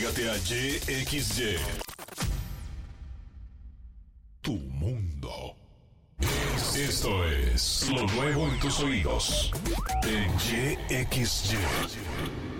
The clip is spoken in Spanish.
Entrégate a YXY. Tu mundo. Esto es lo nuevo en tus oídos. En YXY.